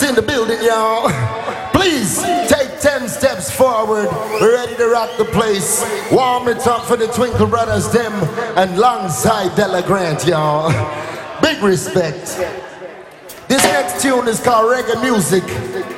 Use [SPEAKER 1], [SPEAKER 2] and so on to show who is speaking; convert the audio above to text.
[SPEAKER 1] is in the building, y'all. Please take 10 steps forward. We're ready to rock the place. Warm it up for the Twinkle Brothers, them, and alongside Della Grant, y'all. Big respect. This next tune is called Reggae Music.